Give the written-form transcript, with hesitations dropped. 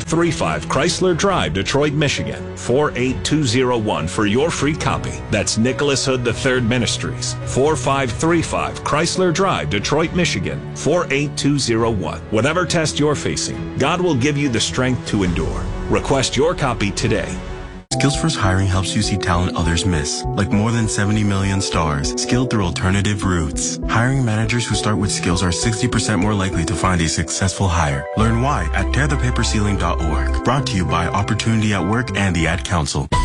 4535 Chrysler Drive, Detroit, Michigan, 48201 for your free copy. That's Nicholas Hood III Ministries, 4535 Chrysler Drive, Detroit, Michigan, 48201. Whatever test you're facing, God will give you the strength to endure. Request your copy today. SkillsFirst Hiring helps you see talent others miss, like more than 70 million stars, skilled through alternative routes. Hiring managers who start with skills are 60% more likely to find a successful hire. Learn why at tearthepaperceiling.org. Brought to you by Opportunity at Work and the Ad Council.